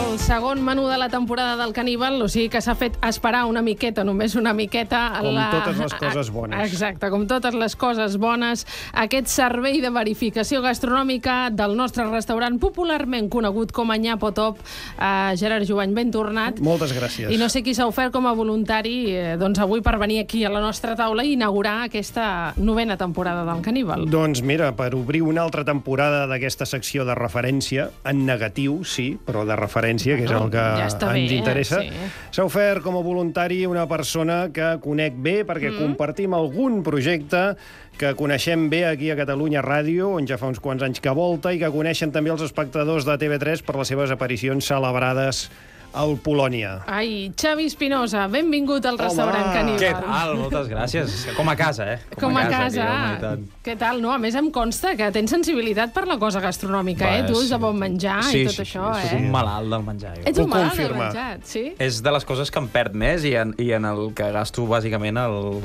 el segon menú de la temporada del Caníbal, o sigui que s'ha fet esperar una miqueta, només una miqueta. Com totes les coses bones. Exacte, com totes les coses bones. Aquest servei de verificació gastronòmica del nostre restaurant popularment conegut com a Nyapo Top. Gerard Jubany, ben tornat. Moltes gràcies. I no sé qui s'ha ofert com a voluntari doncs avui per venir aquí a la nostra taula i inaugurar aquesta novena temporada del Caníbal. Doncs mira, per obrir una altra temporada d'aquesta secció de referència, en negatiu, sí, però de referència, que és el que ens interessa, s'ha ofert com a voluntari una persona que conec bé perquè compartim algun projecte que coneixem bé aquí a Catalunya Ràdio, on ja fa uns quants anys que volta, i que coneixen també els espectadors de TV3 per les seves aparicions celebrades al Polònia. Ai, Xavi Espinosa, benvingut al restaurant Caníbal. Què tal? Moltes gràcies. Com a casa, Com a casa. Què tal? No, a més em consta que tens sensibilitat per la cosa gastronòmica, Tu és de bon menjar i tot això, Sí, un malalt del menjar. Ets un malalt del menjar, sí? És de les coses que em perd més i en el que gasto bàsicament,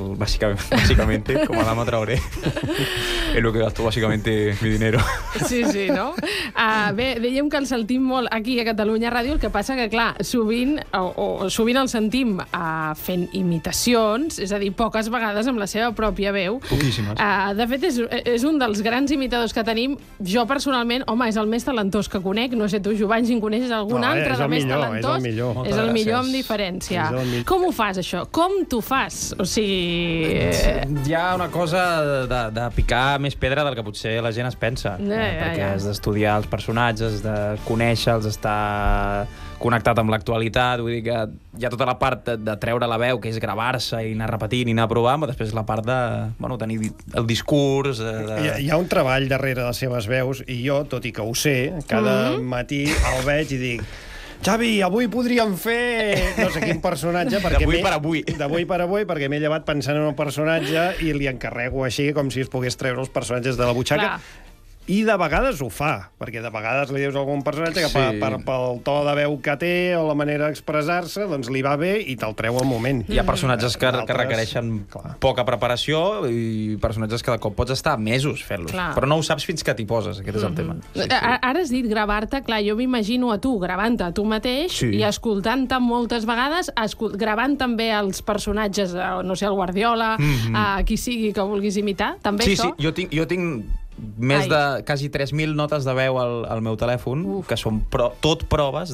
com a Dama Traoré, és el que gasto bàsicament mi dinero. Sí, no? Bé, dèiem que el sentim molt aquí a Catalunya Ràdio, el que passa que, clar, sovint el sentim fent imitacions, és a dir, poques vegades amb la seva pròpia veu. Poquíssimes. De fet, és un dels grans imitadors que tenim. Jo, personalment, home, és el més talentós que conec. No sé, tu, Jubany, si en coneixes algun altre de més talentós? És el millor. És el millor amb diferència. Com ho fas, això? Com t'ho fas? O sigui... Hi ha una cosa de picar més pedra del que potser la gent es pensa. Perquè has d'estudiar els personatges, de conèixer-los, estar connectat amb l'actualitat, vull dir que hi ha tota la part de treure la veu, que és gravar-se i anar repetint i anar provant, però després la part de tenir el discurs... Hi ha un treball darrere de les seves veus, i jo, tot i que ho sé, cada matí el veig i dic: Xavi, avui podríem fer no sé quin personatge... D'avui per avui. D'avui per avui, perquè m'he llevat pensant en un personatge i li encarrego així, com si es pogués treure els personatges de la butxaca. Clar. I de vegades ho fa, perquè de vegades li dius a algun personatge que pel to de veu que té o la manera d'expressar-se, doncs li va bé i te'l treu al moment. Hi ha personatges que requereixen poca preparació i personatges que de cop pots estar mesos fent-los. Però no ho saps fins que t'hi poses, aquest és el tema. Ara has dit gravar-te, clar, jo m'imagino a tu gravant-te a tu mateix i escoltant-te moltes vegades, gravant també els personatges, no sé, el Guardiola, qui sigui que vulguis imitar, també això? Sí, jo tinc més de quasi 3.000 notes de veu al meu telèfon, que són tot proves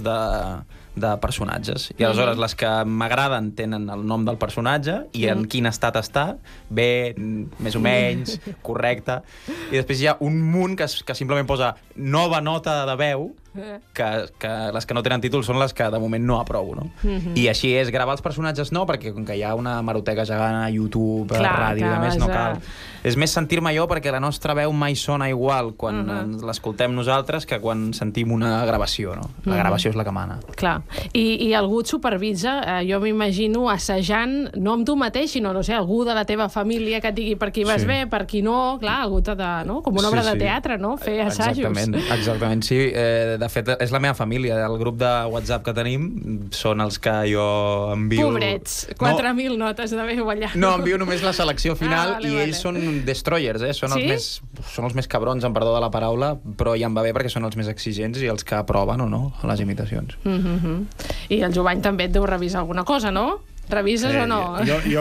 de personatges. I aleshores les que m'agraden tenen el nom del personatge i en quin estat està, bé, més o menys, correcte. I després hi ha un munt que simplement posa nova nota de veu, que les que no tenen títol són les que de moment no aprovo, no? I així és, gravar els personatges no, perquè com que hi ha una hemeroteca gegant a YouTube, a ràdio, a més no cal. És més sentir-me jo, perquè la nostra veu mai sona igual quan l'escoltem nosaltres que quan sentim una gravació, no? La gravació és la que mana. Clar. I algú et supervisa, jo m'imagino assajant, no amb tu mateix, sinó, no sé, algú de la teva família que et digui per qui vas bé, per qui no, clar, algú t'ha de, no? Com una obra de teatre, no? Fer assajos. Exactament, sí. De fet, és la meva família. El grup de WhatsApp que tenim són els que jo envio... Pobrets, 4.000 notes de veu allà. No, envio només la selecció final i ells són destroyers, són els més cabrons, en perdó de la paraula, però ja em va bé perquè són els més exigents i els que aproven o no les imitacions. I el Jubany també et deu revisar alguna cosa, no? Revises o no?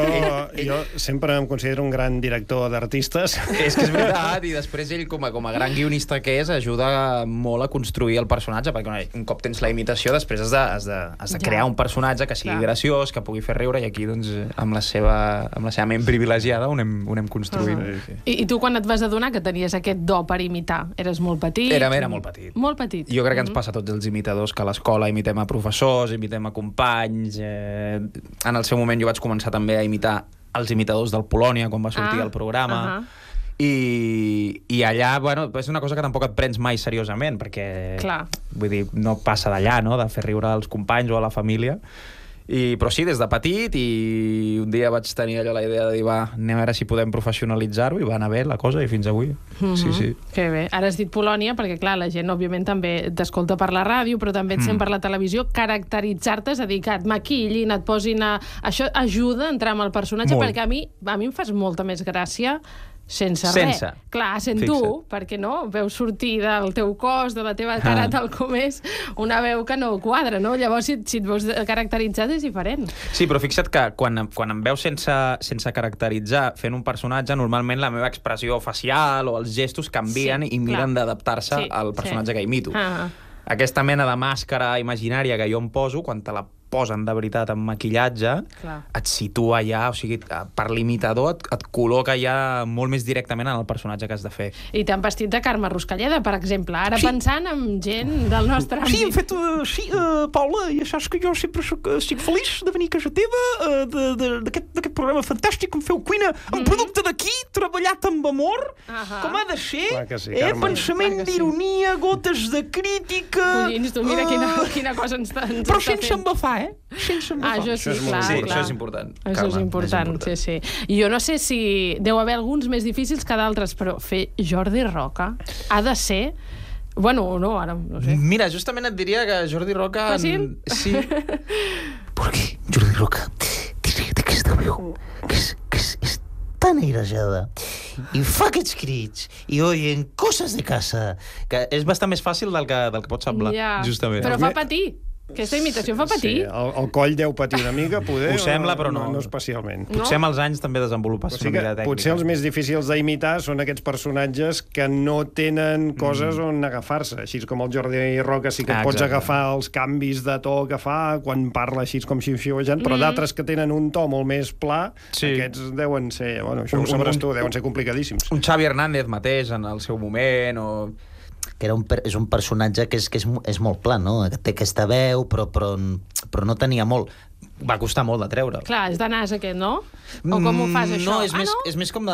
Jo sempre em considero un gran director d'artistes. És que és veritat, i després ell, com a gran guionista que és, ajuda molt a construir el personatge, perquè un cop tens la imitació, després has de crear un personatge que sigui graciós, que pugui fer riure, i aquí, doncs, amb la seva ment privilegiada ho anem construint. I tu, quan et vas adonar que tenies aquest do per imitar? Eres molt petit? Era molt petit. Molt petit. Jo crec que ens passa a tots els imitadors, que a l'escola imitem a professors, imitem a companys... En el seu moment jo vaig començar també a imitar els imitadors del Polònia quan va sortir el programa i allà, bueno, és una cosa que tampoc et prens mai seriosament perquè, vull dir, no passa d'allà, no?, de fer riure als companys o a la família. Però sí, des de petit, i un dia vaig tenir allò la idea de dir, anem a veure si podem professionalitzar-ho, i va anar bé la cosa, i fins avui. Sí. Que bé. Ara has dit Polònia, perquè clar, la gent òbviament també t'escolta per la ràdio, però també et sent per la televisió. Caracteritzar-te, és a dir, que et maquillin, et posin a... Això ajuda a entrar en el personatge, perquè a mi em fas molta més gràcia sense res. Clar, sent tu, perquè no veus sortir del teu cos, de la teva cara, tal com és, una veu que no quadra, no? Llavors, si et veus caracteritzat, és diferent. Sí, però fixa't que quan em veus sense caracteritzar fent un personatge, normalment la meva expressió facial o els gestos canvien i miren d'adaptar-se al personatge que imito. Aquesta mena de màscara imaginària que jo em poso, quan te la posen de veritat amb maquillatge, et situa ja, o sigui, per l'imitador et col·loca ja molt més directament en el personatge que has de fer. I t'han vestit de Carme Ruscalleda, per exemple, ara pensant en gent del nostre àmbit. Sí, hem fet... Sí, Paula, ja saps que jo sempre estic feliç de venir a casa teva, d'aquest programa fantàstic que em feu cuina, un producte d'aquí, treballat amb amor, com ha de ser, pensament d'ironia, gotes de crítica... Collins, tu mira quina cosa ens està fent. Però sense embafar, sense embafar. Això sí, clar. Sí, això és important. Això és important, sí. I jo no sé si deu haver alguns més difícils que d'altres, però fer Jordi Roca ha de ser... Bueno, no, ara no sé. Mira, justament et diria que Jordi Roca... Fàcil? Sí. Perquè Jordi Roca té aquesta veu que és tan airejada i fa aquests crits i oyen coses de casa que és bastant més fàcil del que pot semblar, justament. Però fa patir. Aquesta imitació fa patir. Sí, el coll deu patir una mica, poder. Ho sembla, però no especialment. Potser amb els anys també desenvolupes una mica de tècnica. Potser els més difícils d'imitar són aquests personatges que no tenen coses on agafar-se. Així com el Jordi Roca sí que et pots agafar els canvis de to que fa quan parla així com xiu-xiuejant, però d'altres que tenen un to molt més pla, aquests deuen ser... Bueno, això ho sabràs tu, deuen ser complicadíssims. Un Xavi Hernández mateix en el seu moment, o... que és un personatge que és molt pla, no? Té aquesta veu, però no tenia molt. Va costar molt de treure. Clar, és de nas aquest, no? O com ho fas, això? No, és més com de...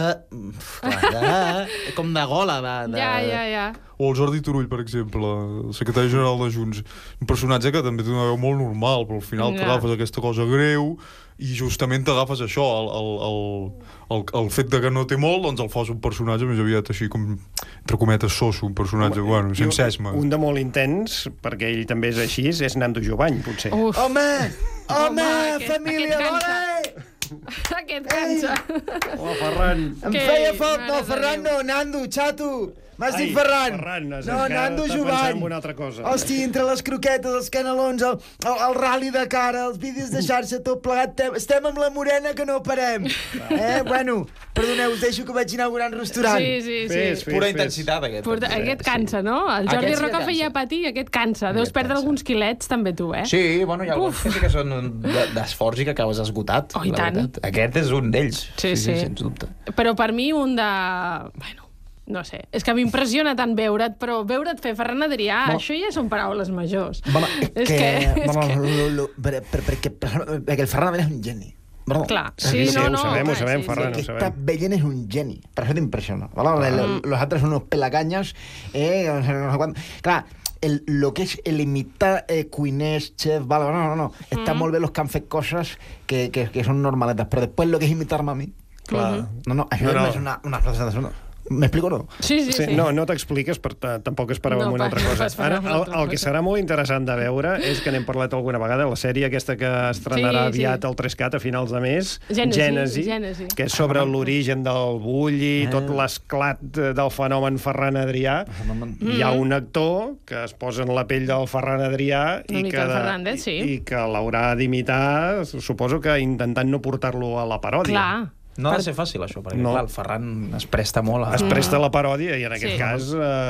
com de gola. Ja. O el Jordi Turull, per exemple, el secretari general de Junts. Un personatge que també té una veu molt normal, però al final t'agafes aquesta cosa greu i justament t'agafes això, el fet de que no té molt, doncs el fas un personatge més aviat així com, entre cometes, soso, un personatge, sense esma. Un de molt intens, perquè ell també és així, és Nando Jovany, potser. Home, família, vale! Aquest cansa. Hola, Ferran. Em feia foc, no, Ferran no, Nando, xato. M'has dit Ferran. No, Nando Jovany. Hosti, entre les croquetes, els canelons, el rally de cara, els vídeos de xarxa, tot plegat, estem amb la morena que no parem. Bueno, perdoneu, us deixo que vaig inaugurar un restaurant. Sí. Pura intensitat, aquest. Aquest cansa, no? El Jordi Roca feia patir, aquest cansa. Deus perdre alguns quilets, també, tu, eh? Sí, bueno, hi ha alguns que són d'esforç i que acabes esgotat. Oh, i tant. Aquest és un d'ells. Sí, sens dubte. Però per mi un de... Bueno, no sé, és que m'impressiona tant veure't, però veure't fer Ferran Adrià, això ja són paraules majors. Perquè el Ferran Adrià és un geni. Clar, sí, ho sabem, Ferran, ho sabem. Aquest veient és un geni, per això t'impressiona. Los altres són unos pelacanyes, clar, lo que és imitar cuiners, chef, no. Està molt bé los que han fet coses que són normaletes, però després lo que és imitar-me a mi, no, això és una presentació. M'explico o no? Sí. No t'expliques, però tampoc esperàvem una altra cosa. Ara, el que serà molt interessant de veure és que n'hem parlat alguna vegada, la sèrie aquesta que estrenarà aviat al 3CAT a finals de mes, Gènesi, que és sobre l'origen del Bulli, tot l'esclat del fenomen Ferran Adrià. Hi ha un actor que es posa en la pell del Ferran Adrià i que l'haurà d'imitar, suposo que intentant no portar-lo a la paròdia. Clar. No ha de ser fàcil, això, perquè clar, el Ferran es presta molt a... Es presta a la paròdia i en aquest cas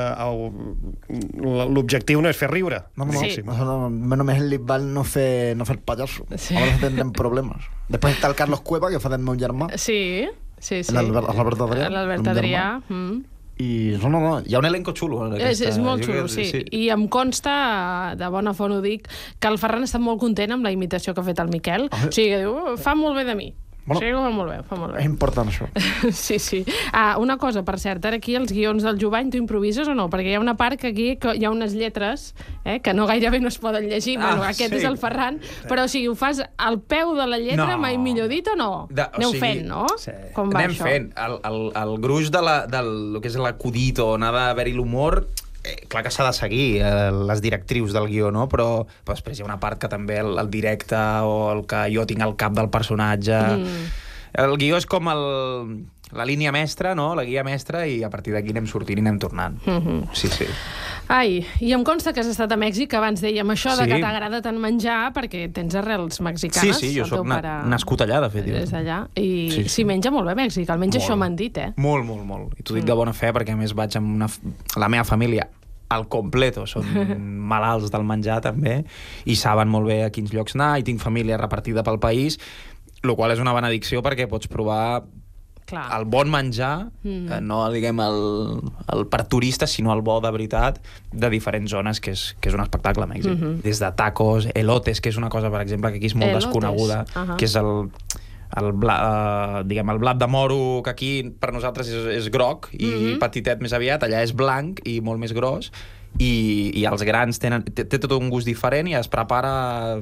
l'objectiu no és fer riure. Només li val no fer el pallasso. Ara tindrem problemes. Després està el Carlos Cueva, que fa del meu germà. Sí. L'Albert Adrià. L'Albert Adrià. I no, hi ha un elenco xulo. És molt xulo, sí. I em consta, de bona font ho dic, que el Ferran està molt content amb la imitació que ha fet el Miquel. O sigui, diu, fa molt bé de mi. Bueno, sí, fa molt bé. És important, això. Sí. Una cosa, per cert, ara aquí els guions del Jovany, tu improvises o no? Perquè hi ha una part que aquí hi ha unes lletres que no gairebé no es poden llegir. Aquest és el Ferran, però o sigui, ho fas al peu de la lletra, mai millor dit, o no? Aneu fent, no? Com va això? Anem fent. El gruix del que és l'acudit o anar d'haver-hi l'humor... clar que s'ha de seguir les directrius del guió, no? Però després hi ha una part que també el directe o el que jo tinc al cap del personatge... El guió és com la línia mestra, no? La guia mestra, i a partir d'aquí anem sortint i anem tornant. Sí, sí. Ai, i em consta que has estat a Mèxic, abans dèiem això de que t'agrada tant menjar, perquè tens arrels mexicanes. Sí, jo soc nascut allà, de fet. És allà, i s'hi menja molt bé a Mèxic, almenys això m'han dit, Molt, molt, molt. I t'ho dic de bona fe, perquè a més vaig amb la meva família al completo, són malalts del menjar també, i saben molt bé a quins llocs anar, i tinc família repartida pel país, el qual és una benedicció perquè pots provar el bon menjar, no diguem el per turistes, sinó el bo de veritat, de diferents zones, que és un espectacle a Mèxic. Des de tacos, elotes, que és una cosa, per exemple, que aquí és molt desconeguda, que és el blat de moro, que aquí per nosaltres és groc i petitet més aviat, allà és blanc i molt més gros, i els grans té tot un gust diferent, i es prepara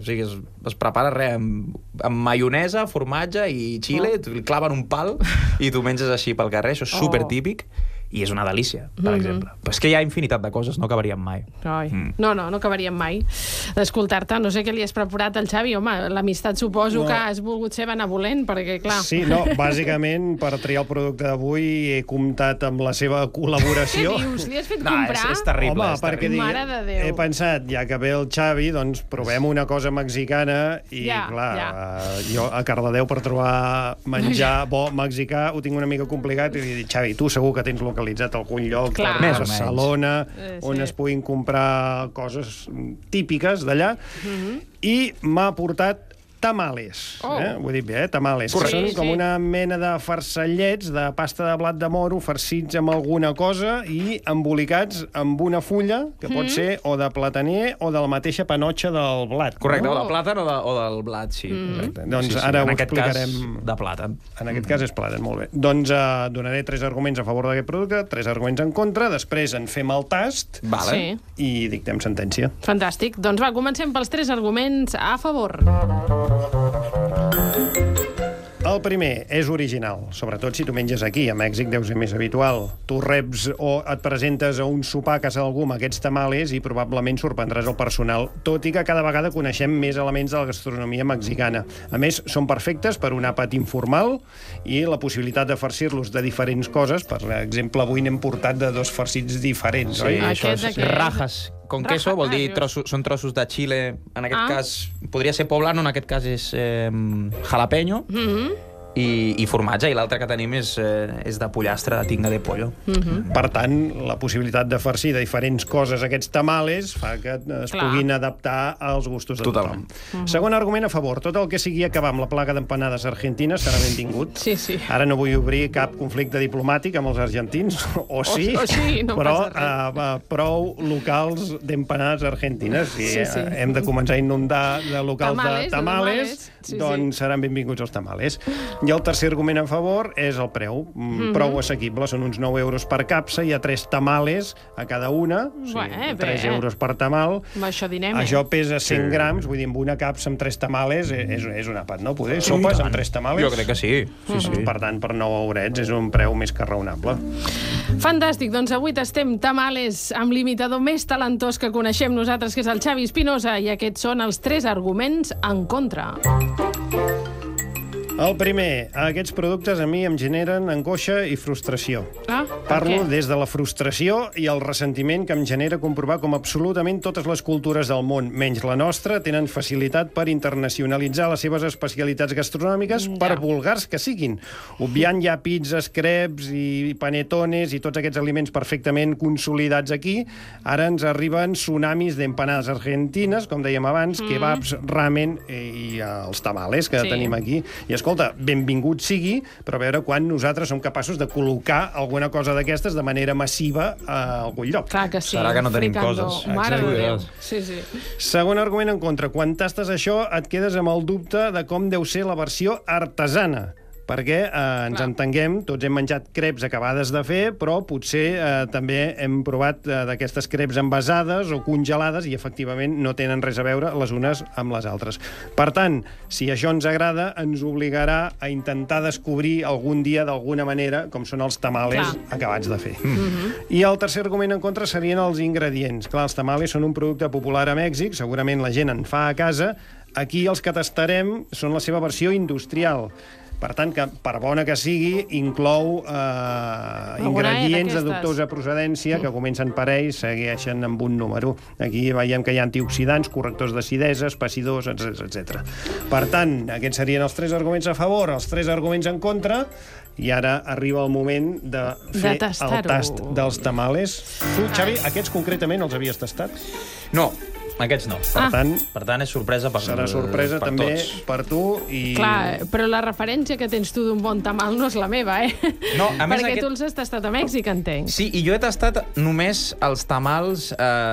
amb maionesa, formatge i xile, li claven un pal i tu menges així pel carrer. Això és supertípic i és una delícia, per exemple. Però és que hi ha infinitat de coses, no acabaríem mai. No acabaríem mai d'escoltar-te. No sé què li has preparat al Xavi. Home, l'amistat suposo que has volgut ser benevolent, perquè, clar... Sí, bàsicament, per triar el producte d'avui he comptat amb la seva col·laboració. Què dius? Li has fet comprar? És terrible. Home, perquè Mare de Déu. he pensat, ja que ve el Xavi, doncs provem una cosa mexicana, i clar, jo a Cardedeu per trobar menjar bo mexicà ho tinc una mica complicat, i li he dit, Xavi, tu segur que tens localitzat algun lloc a Barcelona on es puguin comprar coses típiques d'allà, i m'ha portat tamales. Ho he dit bé, tamales. Són com una mena de farcellets de pasta de blat de moro farcits amb alguna cosa i embolicats amb una fulla, que pot ser o de plataner o de la mateixa panotxa del blat. Correcte, o de plàtan o del blat, sí. Doncs ara ho explicarem. En aquest cas, de plàtan. En aquest cas és plàtan, molt bé. Doncs donaré 3 arguments a favor d'aquest producte, 3 arguments en contra, després en fem el tast i dictem sentència. Fantàstic. Doncs va, comencem pels 3 arguments a favor. El primer és original, sobretot si tu menges aquí. A Mèxic deu ser més habitual. Tu reps o et presentes a un sopar a casa d'algú amb aquests tamales i probablement sorprendràs el personal, tot i que cada vegada coneixem més elements de la gastronomia mexicana. A més, són perfectes per un àpat informal i la possibilitat de farcir-los de diferents coses. Per exemple, avui n'hem portat de 2 farcits diferents, oi? Això és rajas. Con queso vol dir són trossos de xile. En aquest cas podria ser poblano, en aquest cas és jalapeño. I formatge, i l'altre que tenim és de pollastre, de tinga de pollo. Per tant, la possibilitat de farcir de diferents coses aquests tamales fa que es puguin adaptar als gustos de tothom. Segon argument a favor, tot el que sigui acabar amb la plaga d'empanades argentines serà benvingut. Ara no vull obrir cap conflicte diplomàtic amb els argentins, o sí, però prou locals d'empanades argentines. Si hem de començar a inundar de locals de tamales, doncs seran benvinguts els tamales. I el tercer argument a favor és el preu. Prou assequible, són uns 9 euros per capsa, hi ha 3 tamales a cada una, 3 euros per tamal. Això dinem. Això pesa 100 grams, vull dir, amb una capsa amb 3 tamales és un àpat, no? Poder sopes amb 3 tamales? Jo crec que sí. Per tant, per 9 eurets és un preu més que raonable. Fantàstic, doncs avui tastem tamales amb l'imitador més talentós que coneixem nosaltres, que és el Xavi Espinosa, i aquests són els 3 arguments en contra. El primer, aquests productes a mi em generen angoixa i frustració. Parlo des de la frustració i el ressentiment que em genera comprovar com absolutament totes les cultures del món, menys la nostra, tenen facilitat per internacionalitzar les seves especialitats gastronòmiques, per vulgars que siguin. Obviant ja pizzas, crepes i panetones i tots aquests aliments perfectament consolidats aquí, ara ens arriben tsunamis d'empanades argentines, com dèiem abans, kebabs, ramen i els tamales que tenim aquí. I escolta, benvingut sigui, però a veure quan nosaltres som capaços de col·locar alguna cosa d'aquestes de manera massiva a algun lloc. Clar que sí. Serà que no tenim coses. Mare de Déu. Segon argument en contra. Quan tastes això et quedes amb el dubte de com deu ser la versió artesana. Perquè ens entenguem, tots hem menjat crepes acabades de fer, però potser també hem provat d'aquestes crepes envasades o congelades i efectivament no tenen res a veure les unes amb les altres. Per tant, si això ens agrada, ens obligarà a intentar descobrir algun dia d'alguna manera com són els tamales acabats de fer. I el tercer argument en contra serien els ingredients. Clar, els tamales són un producte popular a Mèxic, segurament la gent en fa a casa. Aquí els que tastarem són la seva versió industrial. Per tant, que per bona que sigui, inclou ingredients de dubtosa procedència que comencen per ells, segueixen amb un número. Aquí veiem que hi ha antioxidants, correctors d'acidesa, espessidors, etc. Per tant, aquests serien els 3 arguments a favor, els 3 arguments en contra, i ara arriba el moment de fer el tast dels tamales. Tu, Xavi, aquests concretament els havies tastat? No, aquests no. Per tant, és sorpresa per tots. Serà sorpresa també per tu. Clar, però la referència que tens tu d'un bon tamal no és la meva, No, a més perquè tu els has tastat a Mèxic, entenc. Sí, i jo he tastat només els tamals,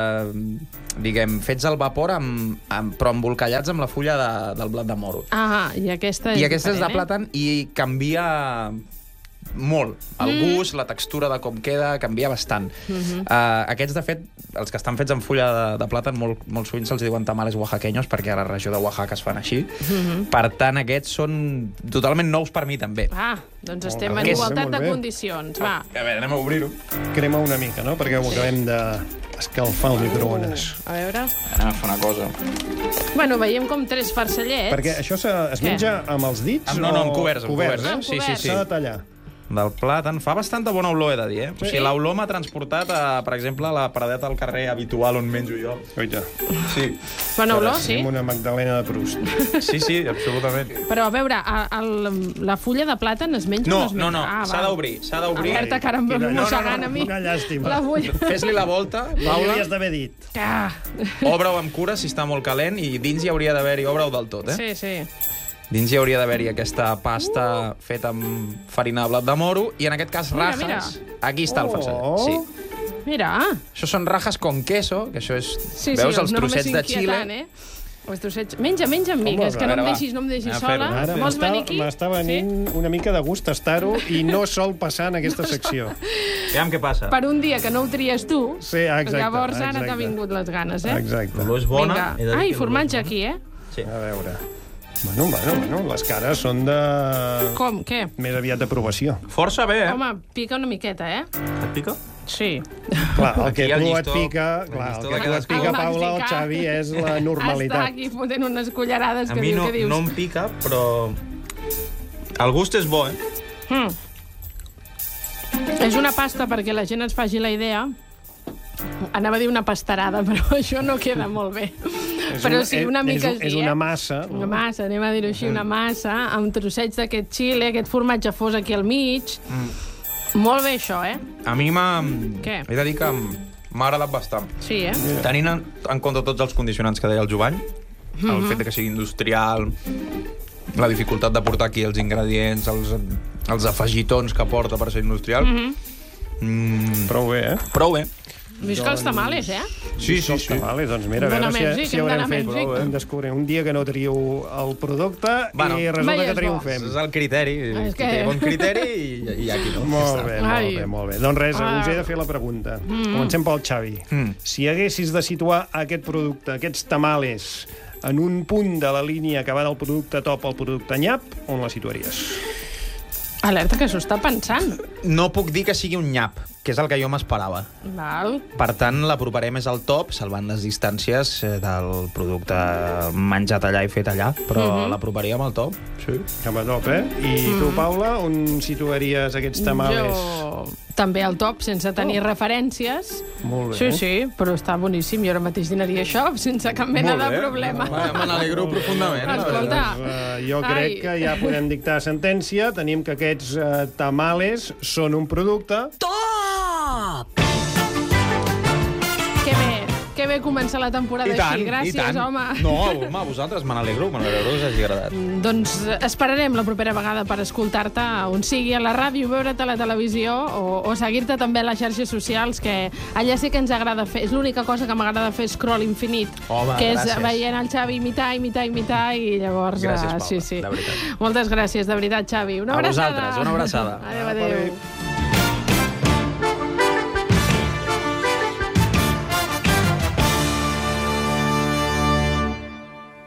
diguem, fets al vapor, però embolcallats amb la fulla del blat de moro. I aquesta és és de plàtan i canvia molt. El gust, la textura de com queda, canvia bastant. Aquests, de fet, els que estan fets amb fulla de plàtan, molt sovint se'ls diuen tamales oaxaqueños, perquè a la regió de Oaxaca es fan així. Per tant, aquests són totalment nous per mi, també. Doncs estem en igualtat de condicions. Va. A veure, anem a obrir-ho. Crema una mica, no? Perquè ho acabem d'escalfar al microones. A veure... Anem a fer una cosa. Bueno, veiem com 3 farcellets. Perquè això es menja amb els dits? No, amb coberts. Sí. S'ha de tallar. Del plàtan. Fa bastanta bona olor, he de dir, O sigui, l'olor m'ha transportat a, per exemple, a la paradeta del carrer habitual on menjo jo. Oita. Sí. Bona olor, sí. Una Magdalena de Proust. Sí, absolutament. Però, a veure, la fulla de plàtan es menja o no es menja? No, s'ha d'obrir. Alerta, que ara em ve mossegant a mi. Una llàstima. La fulla. Fes-li la volta, Paula. Hauries d'haver dit. Obre-ho amb cura, si està molt calent, i dins hi hauria d'haver-hi, obre-ho del tot, Sí. Dins hi hauria d'haver-hi aquesta pasta feta amb farina de blat de moro i, en aquest cas, rajas. Mira. Aquí està el farcellet. Sí. Mira. Això són rajas con queso, que això és... Veus els trossets de xile? Els trossets... Menja amb migues, que no em deixis sola. Vols venir aquí? M'està venint una mica de gust tastar-ho i no sol passar en aquesta secció. Aviam què passa. Per un dia que no ho tries tu, sí, exacte, llavors ara t'ha vingut les ganes, Exacte. L'olor és bona. Ai, formatge aquí, Sí. A veure... Bueno, les cares són de... Com? Què? Més aviat d'aprovació. Força bé, Home, pica una miqueta, Et pica? Sí. Clar, el que tu et pica, Paula, el Xavi, és la normalitat. Està aquí fotent unes cullerades que diu, què dius? A mi no em pica, però... El gust és bo, És una pasta, perquè la gent es faci la idea. Anava a dir una pastarada, però això no queda molt bé. Però sí, una mica és una massa. Una massa, anem a dir-ho així, una massa, amb trossets d'aquest xile, aquest formatge fos aquí al mig. Molt bé, això, A mi Què? he de dir que m'ha agradat bastant. Sí, Tenint en compte tots els condicionants que deia el Jovany, el fet que sigui industrial, la dificultat de portar aquí els ingredients, els afegitons que porta per ser industrial... Prou bé, Prou bé. Visca els tamales, Sí. Els tamales, doncs mira, a veure si haurem fet. Hem descobrir un dia que no triu el producte i resulta que triomfem. És el criteri. Qui té bon criteri i aquí no. Molt bé. Doncs res, us he de fer la pregunta. Comencem pel Xavi. Si haguessis de situar aquest producte, aquests tamales, en un punt de la línia que va del producte top al producte nyap, on la situaries? Alerta, que s'ho està pensant. No puc dir que sigui un nyap, que és el que jo m'esperava. Per tant, l'aproparé més al top, salvant les distàncies del producte menjat allà i fet allà, però l'aproparia amb el top. Sí. Amb el top, I tu, Paula, on situaries aquests tamales? Jo també al top, sense tenir referències. Molt bé. Sí, però està boníssim. Jo ara mateix dinaria això, sense cap mena de problema. Me n'alegro profundament. Escolta. Jo crec que ja podem dictar sentència. Tenim que aquests tamales són un producte... Top! Que bé començar la temporada així. Gràcies, home. No, a vosaltres, me n'alegro que us hagi agradat. Doncs esperarem la propera vegada per escoltar-te on sigui, a la ràdio, veure't a la televisió o seguir-te també a les xarxes socials, que allà sí que ens agrada fer. És l'única cosa que m'agrada fer, scroll infinit. Home, que és gràcies. veient el Xavi imitar i llavors... Gràcies, Paula, sí. de veritat. Moltes gràcies, de veritat, Xavi. Una abraçada. A vosaltres, una abraçada. Adéu.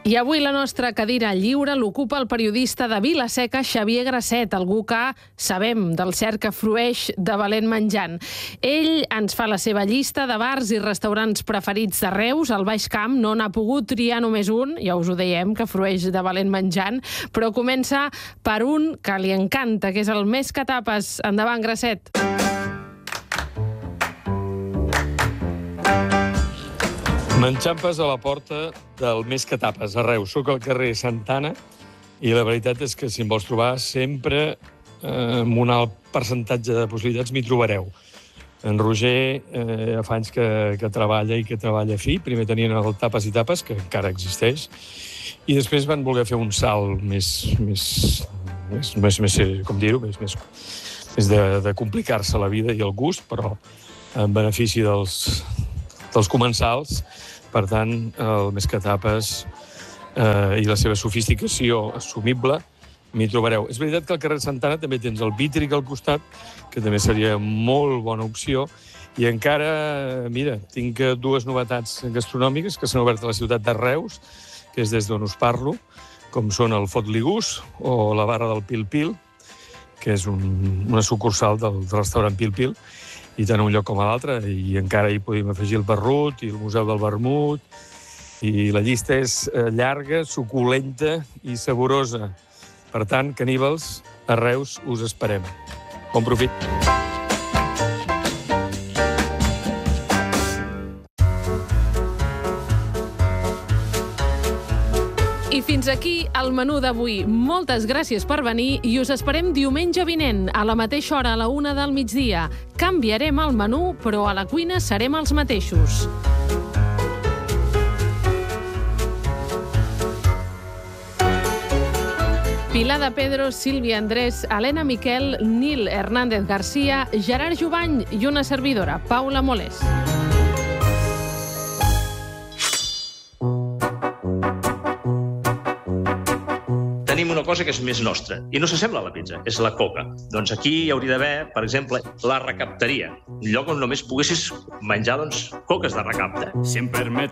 I avui la nostra cadira lliure l'ocupa el periodista de Vila-seca, Xavier Grasset, algú que sabem del cert que frueix de valent menjant. Ell ens fa la seva llista de bars i restaurants preferits de Reus. Al Baix Camp no n'ha pogut triar només un, ja us ho dèiem, que frueix de valent menjant, però comença per un que li encanta, que és el Més que Tapes. Endavant, Grasset. M'enxampes a la porta del Més que Tapes, a Reus. Soc al carrer Santana i la veritat és que si em vols trobar sempre amb un alt percentatge de possibilitats m'hi trobareu. En Roger fa anys que treballa i que treballa fi. Primer tenien el Tapes i Tapes, que encara existeix, i després van voler fer un salt més com dir-ho, més de complicar-se la vida i el gust, però en benefici dels comensals. Per tant, el Més que Tapes i la seva sofisticació assumible m'hi trobareu. És veritat que al carrer Santana també tens el Vítric al costat, que també seria molt bona opció, i encara, mira, tinc dues novetats gastronòmiques que s'han obert a la ciutat de Reus, que és des d'on us parlo, com són el Fot Ligús o la Barra del Pil Pil, que és una sucursal del restaurant Pil Pil, i tant un lloc com a l'altre, i encara hi podem afegir el Barrut i el Museu del Vermut, i la llista és llarga, suculenta i saborosa. Per tant, caníbals, a Reus us esperem. Bon profit. I fins aquí el menú d'avui. Moltes gràcies per venir i us esperem diumenge vinent, a la mateixa hora, a la 1 del migdia. Canviarem el menú, però a la cuina serem els mateixos. Pilar de Pedro, Sílvia Andrés, Helena Miquel, Nil Hernández García, Gerard Jubany i una servidora, Paula Molés. Tenim una cosa que és més nostra, i no s'assembla a la pizza, és la coca. Doncs aquí hi hauria d'haver, per exemple, la recapteria, un lloc on només poguessis menjar coques de recapte. Si em permet